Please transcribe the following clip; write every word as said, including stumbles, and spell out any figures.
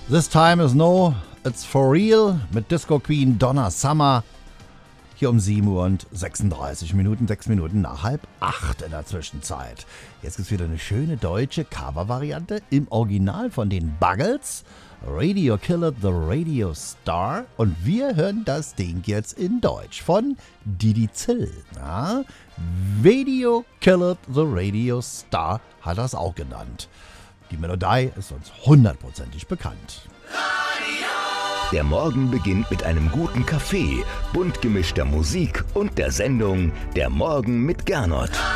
This Time Is No, It's For Real mit Disco Queen Donna Summer. Hier um sieben Uhr und sechsunddreißig Minuten, sechs Minuten nach halb acht in der Zwischenzeit. Jetzt gibt es wieder eine schöne deutsche Cover-Variante im Original von den Buggles. Radio Killed the Radio Star. Und wir hören das Ding jetzt in Deutsch von Didi Zill. Ja? Radio Killed the Radio Star hat das auch genannt. Die Melodie ist uns hundertprozentig bekannt. Der Morgen beginnt mit einem guten Kaffee, bunt gemischter Musik und der Sendung Der Morgen mit Gernot.